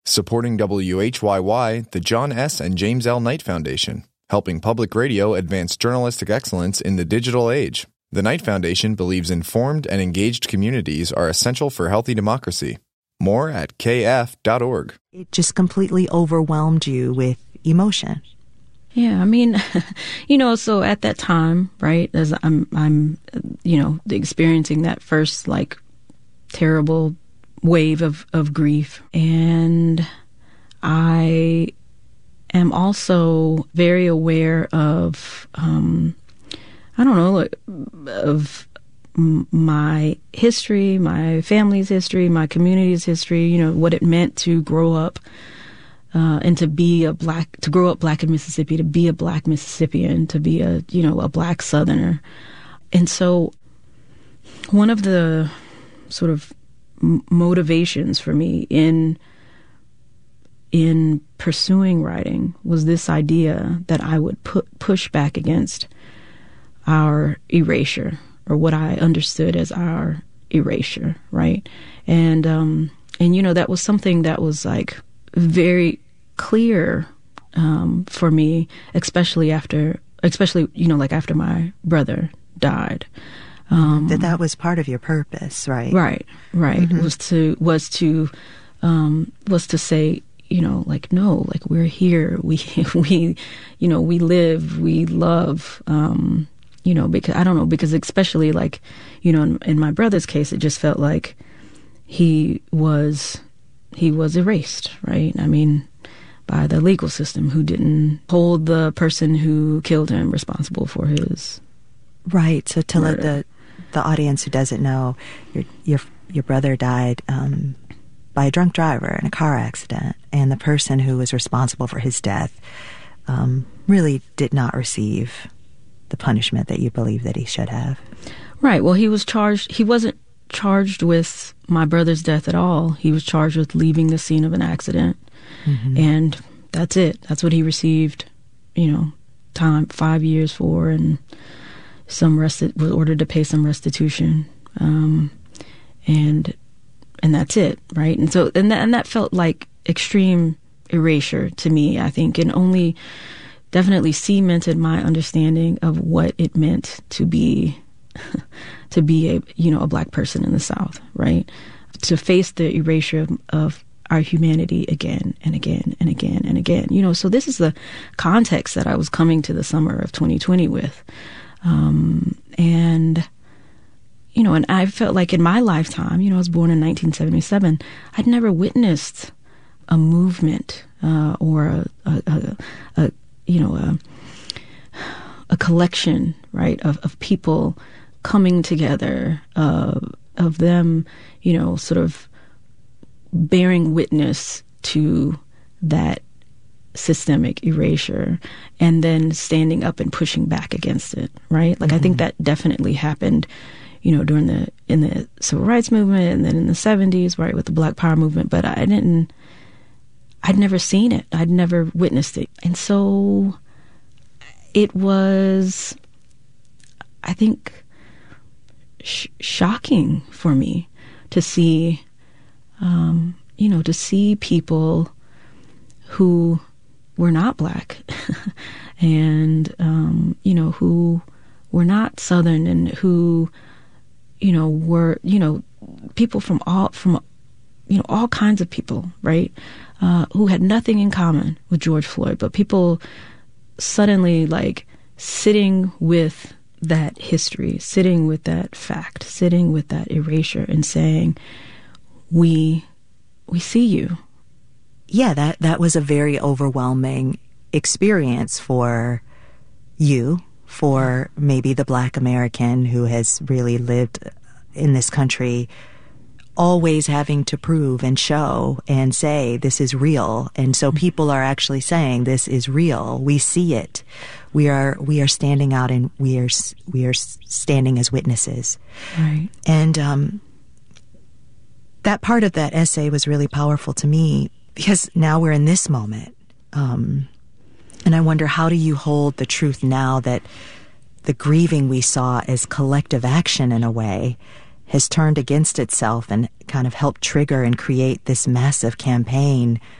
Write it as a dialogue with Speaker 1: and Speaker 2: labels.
Speaker 1: Supporting WHYY, the John S. and James L. Knight Foundation, helping public radio advance journalistic excellence in the digital age. The Knight Foundation believes informed and engaged communities are essential for healthy democracy. More at kf.org.
Speaker 2: It just completely overwhelmed you with emotion.
Speaker 3: Yeah, I mean, so at that time, right, as I'm experiencing that first, terrible wave of grief. And I am also very aware of, of my history, my family's history, my community's history, what it meant to grow up and to grow up black in Mississippi, to be a black Mississippian, to be a black Southerner. And so one of the sort of motivations for me in pursuing writing was this idea that I would push back against our erasure, or what I understood as our erasure, right? And that was something that was very clear for me, especially after my brother died.
Speaker 2: That was part of your purpose, right?
Speaker 3: Right.
Speaker 2: Mm-hmm.
Speaker 3: Was to say, no, we're here. We live, we love, because especially in my brother's case, it just felt like he was erased, right? I mean, by the legal system, who didn't hold the person who killed him responsible for his
Speaker 2: right. So to
Speaker 3: murder.
Speaker 2: Let the audience who doesn't know, your brother died by a drunk driver in a car accident, and the person who was responsible for his death really did not receive the punishment that you believe that he should have.
Speaker 3: Right. Well, he wasn't charged with my brother's death at all. He was charged with leaving the scene of an accident. Mm-hmm. And that's it. That's what he received, 5 years for, and was ordered to pay some restitution. And that's it, right? And so, and that felt like extreme erasure to me, I think, and only definitely cemented my understanding of what it meant to be a black person in the South, right? To face the erasure of our humanity again and again and again and again. So this is the context that I was coming to the summer of 2020 with. And I felt like in my lifetime, I was born in 1977, I'd never witnessed a movement or a collection, right, of people coming together, of them, sort of bearing witness to that systemic erasure and then standing up and pushing back against it, right? Mm-hmm. I think that definitely happened, in the civil rights movement, and then in the 70s, right, with the Black Power movement. But I'd never seen it. I'd never witnessed it. And so it was, I think, shocking for me to see, to see people who were not black and, who were not Southern, and who, were, people from all kinds of people, right? Who had nothing in common with George Floyd, but people suddenly sitting with that history, sitting with that fact, sitting with that erasure and saying, we see you.
Speaker 2: Yeah, that was a very overwhelming experience for you, for maybe the Black American who has really lived in this country, always having to prove and show and say this is real. And so people are actually saying this is real. We see it. We are standing out, and we are standing as witnesses.
Speaker 3: Right.
Speaker 2: And that part of that essay was really powerful to me, because now we're in this moment. And I wonder, how do you hold the truth now that the grieving we saw as collective action in a way has turned against itself and kind of helped trigger and create this massive campaign